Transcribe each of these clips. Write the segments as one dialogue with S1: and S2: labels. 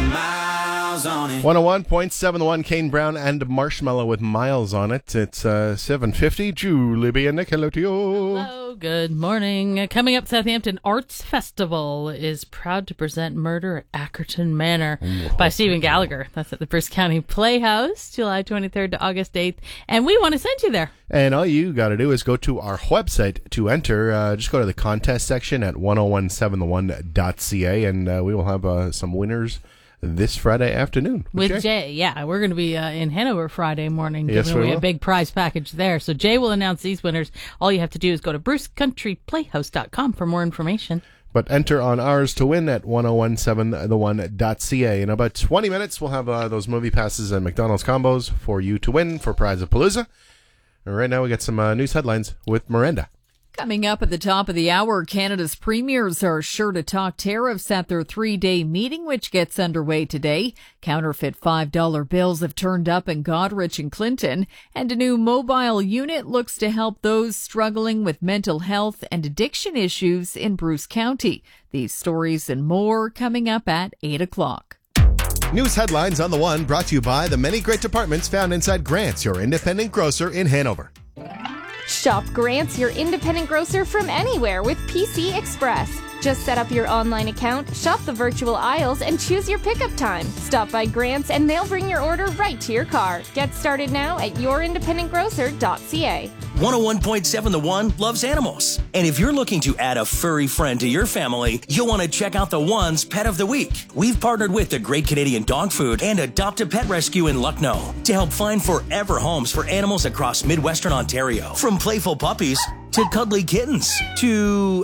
S1: miles on it.
S2: 101.7 The One, Kane Brown and Marshmallow with Miles on it. It's 7:50. Julie B. and Nick, hello to you.
S3: Hello, good morning. Coming up, Southampton Arts Festival is proud to present Murder at Ackerton Manor by Stephen Gallagher. That's at the Bruce County Playhouse, July 23rd to August 8th. And we want to send you there.
S2: And all you got to do is go to our website to enter. Just go to the contest section at 1017theone.ca, and we will have some winners this Friday afternoon.
S3: With Jay. Yeah, we're going to be in Hanover Friday morning,
S2: Yes,
S3: giving
S2: we
S3: away
S2: will.
S3: a big prize package there. So Jay will announce these winners. All you have to do is go to brucecountryplayhouse.com for more information.
S2: But enter on ours to win at 1017theone.ca. In about 20 minutes, we'll have those movie passes and McDonald's combos for you to win for Prize of Palooza. And right now, we got some news headlines with Miranda.
S4: Coming up at the top of the hour, Canada's premiers are sure to talk tariffs at their 3-day meeting, which gets underway today. Counterfeit $5 bills have turned up in Goderich and Clinton, and a new mobile unit looks to help those struggling with mental health and addiction issues in Bruce County. These stories and more coming up at 8 o'clock.
S5: News headlines on The One brought to you by the many great departments found inside Grant's, your independent grocer in Hanover.
S6: Shop Grant's, your independent grocer from anywhere with PC Express. Just set up your online account, shop the virtual aisles, and choose your pickup time. Stop by Grant's and they'll bring your order right to your car. Get started now at yourindependentgrocer.ca.
S7: 101.7 The One loves animals. And if you're looking to add a furry friend to your family, you'll want to check out The One's Pet of the Week. We've partnered with the Great Canadian Dog Food and Adopt a Pet Rescue in Lucknow to help find forever homes for animals across Midwestern Ontario. From playful puppies to cuddly kittens to,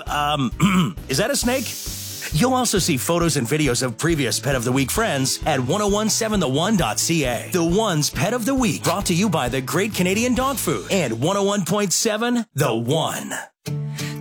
S7: is that a snake? You'll also see photos and videos of previous Pet of the Week friends at 1017theone.ca. The One's Pet of the Week, brought to you by the Great Canadian Dog Food and 101.7 The One.